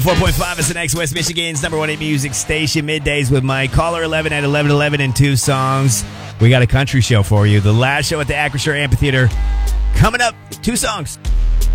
4.5 is the next West Michigan's number one hit music station. Middays with Mike. Caller 11 at 11:11 and 2 songs. We got a country show for you. The last show at the Acrisure Amphitheater coming up. 2 songs.